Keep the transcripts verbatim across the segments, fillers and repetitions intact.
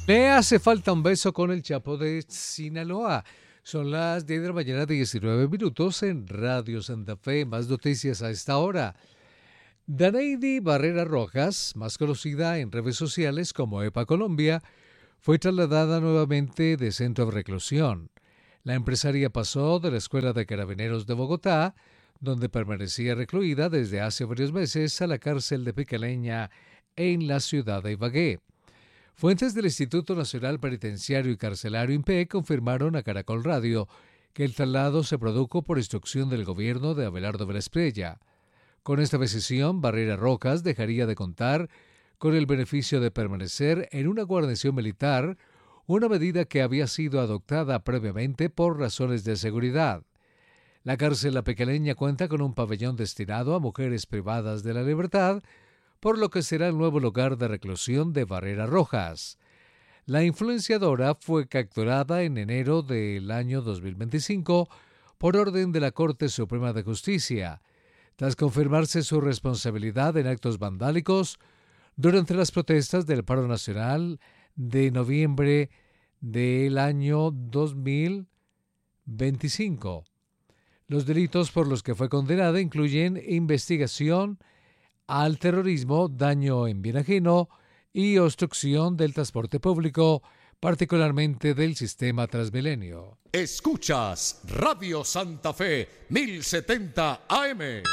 Le hace falta un beso con el Chapo de Sinaloa. Son las diez de la mañana, diecinueve minutos en Radio Santa Fe. Más noticias a esta hora. Daneidi Barrera Rojas, más conocida en redes sociales como EPA Colombia, fue trasladada nuevamente de centro de reclusión. La empresaria pasó de la Escuela de Carabineros de Bogotá, donde permanecía recluida desde hace varios meses, a la cárcel de Picaleña en la ciudad de Ibagué. Fuentes del Instituto Nacional Penitenciario y Carcelario INPE confirmaron a Caracol Radio que el traslado se produjo por instrucción del gobierno de Abelardo Velásquez. Con esta decisión, Barrera Rojas dejaría de contar con el beneficio de permanecer en una guarnición militar, una medida que había sido adoptada previamente por razones de seguridad. La cárcel La Pequeña cuenta con un pabellón destinado a mujeres privadas de la libertad, por lo que será el nuevo lugar de reclusión de Barrera Rojas. La influenciadora fue capturada en enero del año dos mil veinticinco por orden de la Corte Suprema de Justicia, tras confirmarse su responsabilidad en actos vandálicos durante las protestas del paro nacional de noviembre del año dos mil veinticinco. Los delitos por los que fue condenada incluyen investigación al terrorismo, daño en bien ajeno y obstrucción del transporte público, particularmente del sistema Transmilenio. Escuchas Radio Santa Fe mil setenta A M.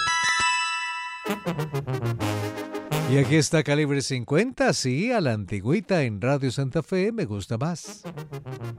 Y aquí está Calibre cincuenta, sí, a la antigüita en Radio Santa Fe, me gusta más.